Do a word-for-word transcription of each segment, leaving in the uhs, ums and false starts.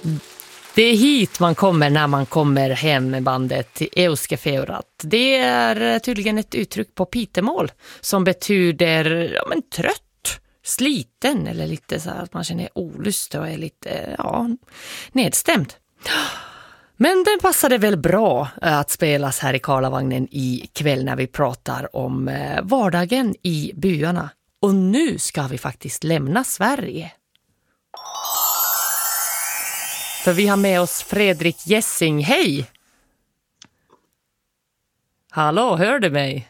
Det är hit man kommer när man kommer hem med bandet till Euskefeurat. Det är tydligen ett uttryck på pitemål som betyder ja, men trött, sliten eller lite så här att man känner olust och är lite ja, nedstämd. Men den passade väl bra att spelas här i Karlavagnen i kväll när vi pratar om vardagen i byarna. Och nu ska vi faktiskt lämna Sverige. För vi har med oss Fredrik Jessing. Hej! Hallå, hör du mig?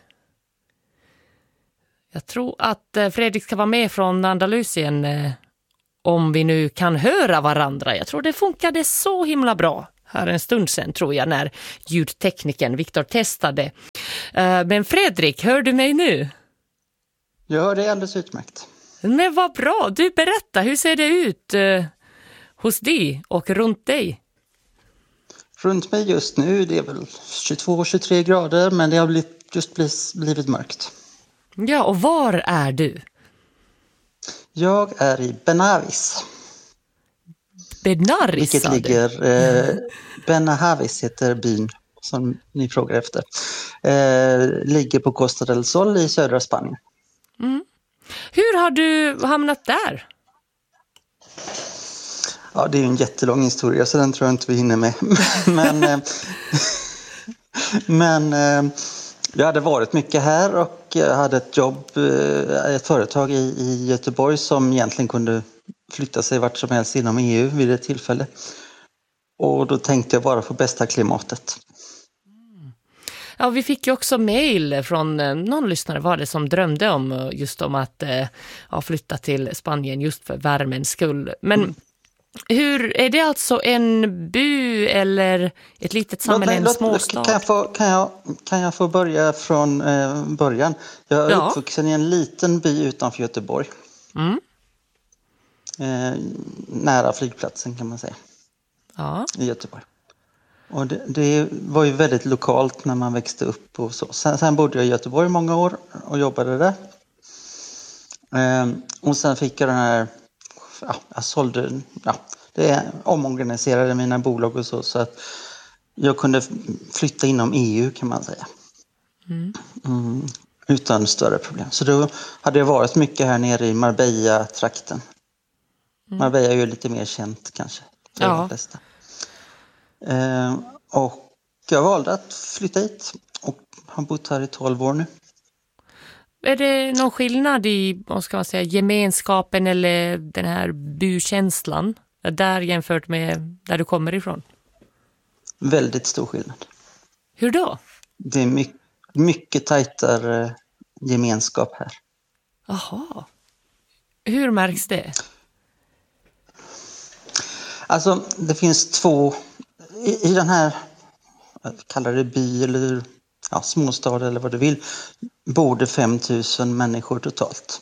Jag tror att Fredrik ska vara med från Andalusien om vi nu kan höra varandra. Jag tror det funkade så himla bra här en stund sedan tror jag när ljudtekniken Viktor testade. Men Fredrik, hör du mig nu? Ja, det är alldeles utmärkt. Men vad bra, du berätta, hur ser det ut hos dig och runt dig? Runt mig just nu det är väl tjugotvå till tjugotre grader men det har blivit, just blivit mörkt. Ja, och var är du? Jag är i Benavis. Benavis, vilket ligger, eh, Benavis heter byn som ni frågar efter. Eh, ligger på Costa del Sol i södra Spanien. Mm. Hur har du hamnat där? Ja, det är ju en jättelång historia så den tror jag inte vi hinner med. men eh, men eh, jag hade varit mycket här och jag hade ett jobb, eh, ett företag i, i Göteborg som egentligen kunde flytta sig vart som helst inom E U vid ett tillfälle. Och då tänkte jag bara på bästa klimatet. Ja, vi fick ju också mejl från någon lyssnare var det som drömde om just om att ja, flytta till Spanien just för värmens skull. Men mm. hur är det alltså en by eller ett litet samhälle, en småstad? Kan jag få, kan jag, kan jag få börja från eh, början? Jag är ja. uppvuxen i en liten by utanför Göteborg. Mm. Eh, nära flygplatsen kan man säga. Ja. I Göteborg. Och det, det var ju väldigt lokalt när man växte upp och så. Sen, sen bodde jag i Göteborg många år och jobbade där. Eh, och sen fick jag den här, ja, jag sålde, ja, det omorganiserade mina bolag och så. Så att jag kunde flytta inom E U kan man säga. Mm. Mm, utan större problem. Så då hade jag varit mycket här nere i Marbella-trakten. Mm. Marbella är ju lite mer känt kanske. För ja. De flesta. Eh, och jag valde att flytta hit och har bott här i tolv år nu. Är det någon skillnad i vad ska man säga, gemenskapen eller den här bykänslan där jämfört med där du kommer ifrån? Väldigt stor skillnad. Hur då? Det är mycket, mycket tajtare gemenskap här. Jaha. Hur märks det? Alltså det finns två i, i den här, jag kallar det by eller ja, småstad eller vad du vill, bor det fem tusen människor totalt.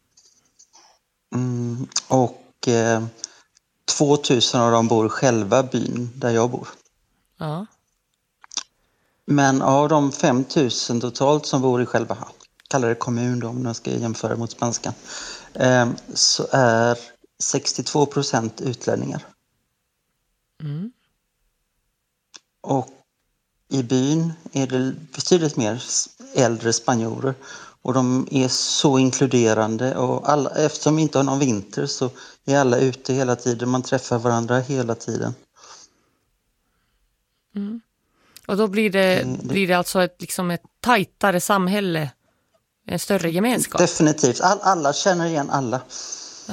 Mm, och eh, två tusen av dem bor själva byn där jag bor. Ja. Men av de fem tusen totalt som bor i själva, kallar det kommun då, om man ska jämföra mot spanskan, eh, så är sextiotvå procent utlänningar. Mm. Och i byn är det betydligt mer äldre spanjorer och de är så inkluderande och alla, eftersom vi inte har någon vinter så är alla ute hela tiden, man träffar varandra hela tiden. Mm. Och då blir det, mm, det blir det alltså ett, liksom ett tajtare samhälle, en större gemenskap? Definitivt, All, alla känner igen alla. Ja.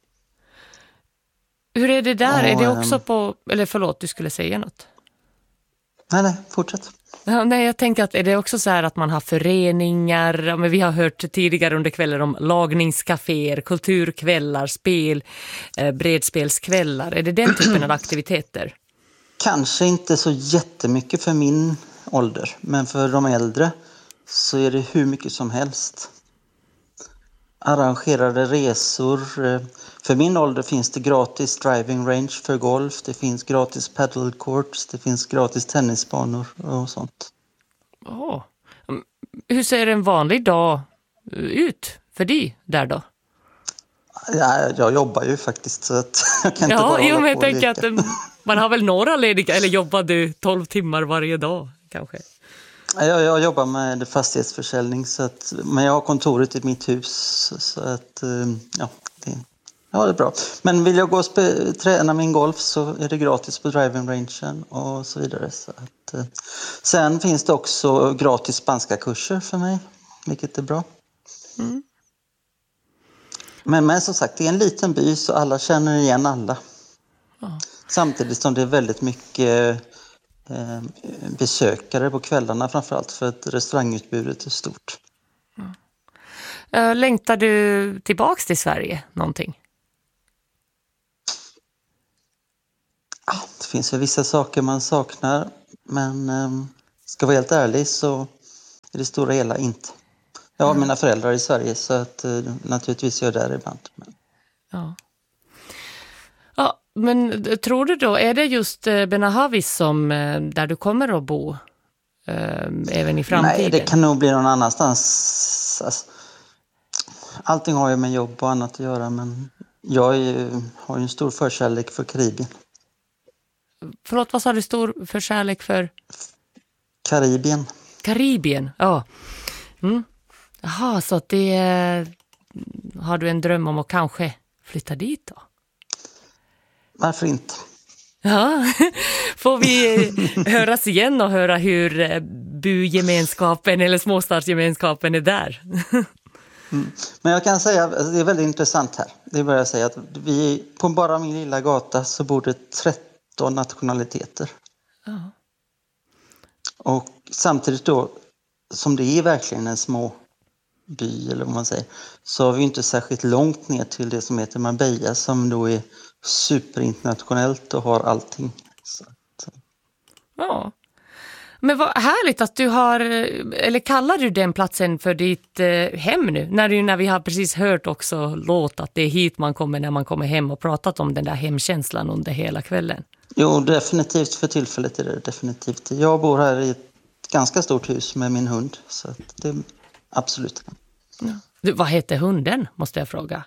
Hur är det där? Och, är det också på, eller förlåt, du skulle säga något? Nej, nej, fortsätt. Ja, nej, jag tänker att är det också så här att man har föreningar, men vi har hört tidigare under kvällar om lagningscaféer, kulturkvällar, spel, eh, bredspelskvällar. Är det den typen av aktiviteter? Kanske inte så jättemycket för min ålder, men för de äldre så är det hur mycket som helst. Arrangerade resor. För min ålder finns det gratis driving range för golf. Det finns gratis paddle courts. Det finns gratis tennisbanor och sånt. Oh. Hur ser en vanlig dag ut för dig där då? Ja, jag jobbar ju faktiskt så att jag kan inte ja, bara jo, hålla men jag på och tänker leka. att man har väl några lediga, eller jobbar du tolv timmar varje dag kanske? Jag, jag jobbar med fastighetsförsäljning, så att, men jag har kontoret i mitt hus. Så att, ja, det, ja, det är bra. Men vill jag gå och spe, träna min golf så är det gratis på driving rangen och så vidare. Så att, sen finns det också gratis spanska kurser för mig, vilket är bra. Mm. Men, men som sagt, det är en liten by så alla känner igen alla. Ja. Samtidigt som det är väldigt mycket eh, besökare på kvällarna framförallt för att restaurangutbudet är stort. Ja. Längtar du tillbaks till Sverige någonting? Ja, det finns ju vissa saker man saknar, men eh, ska vara helt ärlig så är det stora hela inte. Jag har mm. mina föräldrar i Sverige så att eh, naturligtvis är jag där ibland. Men... Ja. Ja, men tror du då, är det just Benahavis som där du kommer att bo äh, även i framtiden? Nej, det kan nog bli någon annanstans. Alltså, allting har ju med jobb och annat att göra, men jag är ju, har ju en stor förkärlek för Karibien. Förlåt, vad sa du, stor förkärlek för? Karibien. Karibien, ja. Mm. Jaha, så att det har du en dröm om att kanske flytta dit då? Varför inte? Ja, får vi höras igen och höra hur bygemenskapen eller småstadsgemenskapen är där? Mm. Men jag kan säga, det är väldigt intressant här. Det är bara att säga att vi, på bara min lilla gata så bor det tretton nationaliteter. Ja. Och samtidigt då, som det är verkligen en små by eller vad man säger, så har vi inte särskilt långt ner till det som heter Marbella som då är superinternationellt och har allting. Så, så. Ja, men vad härligt att du har, eller kallar du den platsen för ditt eh, hem nu? När, du, när vi har precis hört också låt att det är hit man kommer när man kommer hem och pratat om den där hemkänslan under hela kvällen. Jo, definitivt för tillfället är det definitivt. Jag bor här i ett ganska stort hus med min hund så att det är absolut. Ja. Du, vad heter hunden, måste jag fråga?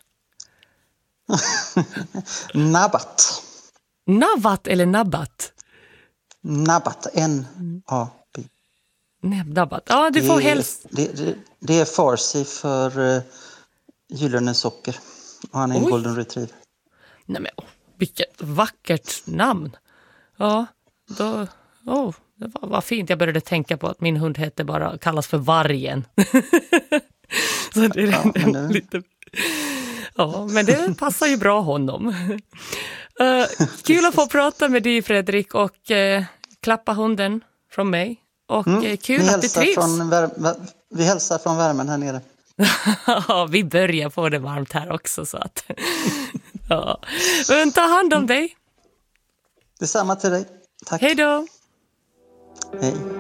Nabat. Nabat eller Nabat? Nabat, N A B. Nabat, ja du får helst. Det, det, det är farsi för uh, gyllene socker och han är en Oj. golden retriever. Nej men, vilket vackert namn. Ja, då, oh, det var, var fint. Jag började tänka på att min hund heter bara, kallas för vargen. Så det är ja, men det... lite... Ja, men det passar ju bra honom. Uh, kul att få prata med dig, Fredrik, och uh, klappa hunden från mig. Och mm, uh, kul att du trivs. Från vär- vi hälsar från värmen här nere. Ja, vi börjar få det varmt här också. Så att, ja. Men ta hand om dig. Detsamma till dig. Tack. Hej då. Hej.